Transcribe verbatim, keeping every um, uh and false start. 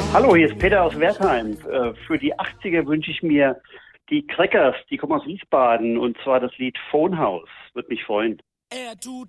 Hallo, hier ist Peter aus Wertheim. Äh, Für die achtziger wünsche ich mir die Crackers, die kommen aus Wiesbaden, und zwar das Lied Phone House. Würde mich freuen. Er tut